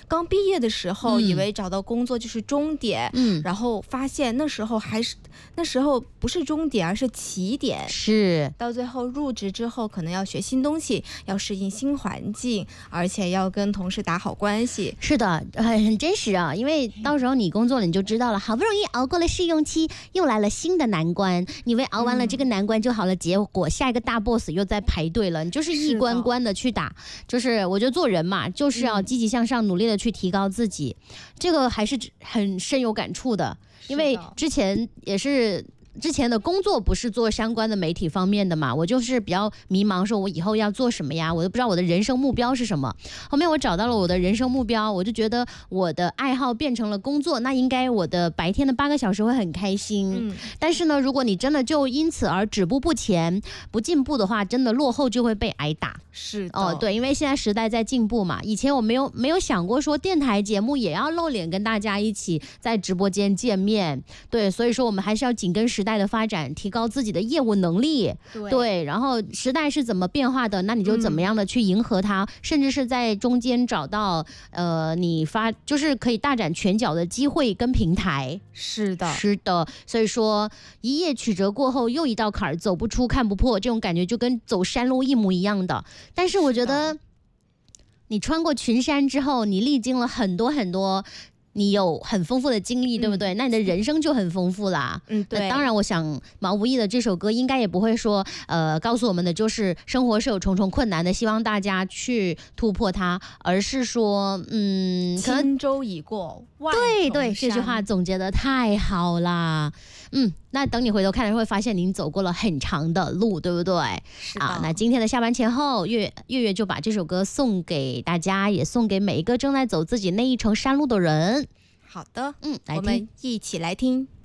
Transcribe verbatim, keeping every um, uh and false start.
刚毕业的时候、 嗯、 以为找到工作就是终点，嗯，然后发现那时候还是那时候不是终点，而是起点。 是到最后入职之后，可能要学新东西，要适应新环境，而且要跟同事打好关系。 是的，很很真实啊，因为到时候你工作了你就知道了，好不容易熬过了试用期，又来了新的难关，你以为熬完了这个难关就好了，嗯、结果下一个大 boss 又在排队了，你就是一关关的去打。就是我觉得做人嘛，就是要积极向上，努力的去提高自己，嗯、这个还是很深有感触的，因为之前也是。之前的工作不是做相关的媒体方面的嘛，我就是比较迷茫，说我以后要做什么呀，我都不知道我的人生目标是什么。后面我找到了我的人生目标，我就觉得我的爱好变成了工作，那应该我的白天的八个小时会很开心。嗯、但是呢，如果你真的就因此而止步不前、不进步的话，真的落后就会被挨打。 是的， 哦，对，因为现在时代在进步嘛，以前我没有没有想过说电台节目也要露脸跟大家一起在直播间见面，对，所以说我们还是要紧跟时代的发展，提高自己的业务能力。 对, 对，然后时代是怎么变化的，那你就怎么样的去迎合它、嗯、甚至是在中间找到呃你发就是可以大展拳脚的机会跟平台。 是的是的，所以说一夜曲折过后又一道坎儿，走不出看不破，这种感觉就跟走山路一模一样的。但是我觉得你穿过群山之后，你历经了很多很多，你有很丰富的经历，对不对？嗯、那你的人生就很丰富啦。嗯，对。当然，我想毛不易的这首歌应该也不会说，呃，告诉我们的就是生活是有重重困难的，希望大家去突破它，而是说，嗯， 轻舟已过万重山。对对，这句话总结得太好啦。嗯，那等你回头看，会发现您走过了很长的路，对不对？ 是的。 啊，那今天的下班前后，月月月就把这首歌送给大家，也送给每一个正在走自己那一程山路的人。 好的， 嗯， 我们一起来听。